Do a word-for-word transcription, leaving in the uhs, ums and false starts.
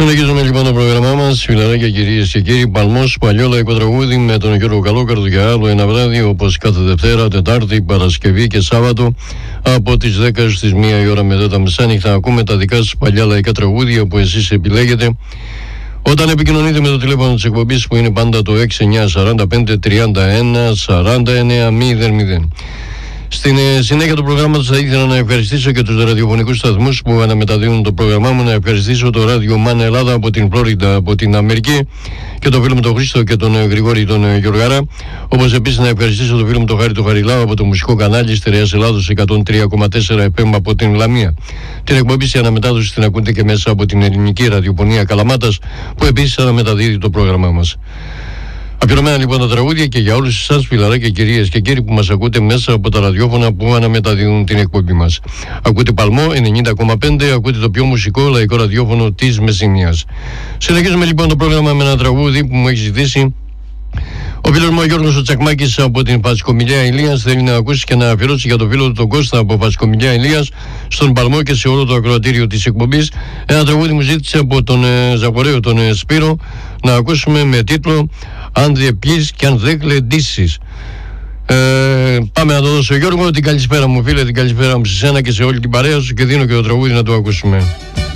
Συνεχίζουμε λοιπόν το πρόγραμμά μας, φιλαράκια, κυρίες και κύριοι. Παλμός, παλιό λαϊκό τραγούδι με τον Γιώργο Καλόκαρδο για άλλο ένα βράδυ, όπως κάθε Δευτέρα, Τετάρτη, Παρασκευή και Σάββατο από τις δέκα στις μία η ώρα μετά τα μεσάνυχτα. Ακούμε τα δικά σας παλιά λαϊκά τραγούδια που εσείς επιλέγετε όταν επικοινωνείτε με το τηλέφωνο της εκπομπής, που είναι πάντα το έξι εννιά σαράντα πέντε τριάντα ένα σαράντα εννέα μηδέν μηδέν. Στην ε, συνέχεια του προγράμματος θα ήθελα να ευχαριστήσω και τους ραδιοφωνικούς σταθμούς που αναμεταδίδουν το πρόγραμμά μου. Να ευχαριστήσω το ράδιο Μάνα Ελλάδα από την Φλόριντα, από την Αμερική, και το φίλο μου τον Χρήστο και τον ε, Γρηγόρη τον ε, Γιωργάρα. Όπως επίσης να ευχαριστήσω το φίλο μου τον Χάρη τον Χαριλάου από το μουσικό κανάλι Στερεάς Ελλάδος εκατόν τρία κόμμα τέσσερα εφ εμ από την Λαμία. Την εκπομπή σε αναμετάδοση την ακούτε και μέσα από την ελληνική ραδιοφωνία Καλαμάτας, που επίσης αναμεταδίδει το πρόγραμμά μας. Αφιερωμένα λοιπόν τα τραγούδια και για όλους εσάς, φιλαράκια, κυρίες και κύριοι, που μας ακούτε μέσα από τα ραδιόφωνα που αναμεταδίδουν την εκπομπή μας. Ακούτε Παλμό ενενήντα κόμμα πέντε, ακούτε το πιο μουσικό λαϊκό ραδιόφωνο της Μεσσηνίας. Συνεχίζουμε λοιπόν το πρόγραμμα με ένα τραγούδι που μου έχει ζητήσει ο φίλος μου ο Γιώργος ο Τσακμάκης από την Φασκομιλιά Ηλίας. Θέλει να ακούσει και να αφιερώσει για το φίλο του τον Κώστα από Φασκομιλιά Ηλίας, στον Παλμό και σε όλο το ακροατήριο της εκπομπής. Ένα τραγούδι μου ζήτησε από τον ε, Ζαγορέο τον ε, Σπύρο να ακούσουμε με τίτλο «Αν δεν πιείς και αν δεν γλεντήσεις». Ε, πάμε να το δώσω, Γιώργο. Την καλησπέρα μου φίλε, την καλησπέρα μου σε σένα και σε όλη την παρέα σου, και δίνω και το τραγούδι να το ακούσουμε.